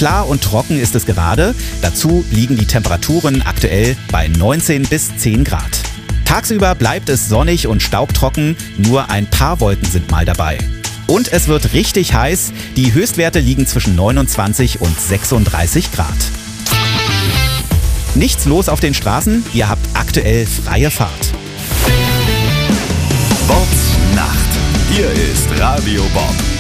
Klar und trocken ist es gerade. Dazu liegen die Temperaturen aktuell bei 19 bis 10 Grad. Tagsüber bleibt es sonnig und staubtrocken, nur ein paar Wolken sind mal dabei. Und es wird richtig heiß. Die Höchstwerte liegen zwischen 29 und 36 Grad. Nichts los auf den Straßen, ihr habt aktuell freie Fahrt. Bobs Nacht. Hier ist Radio Bob.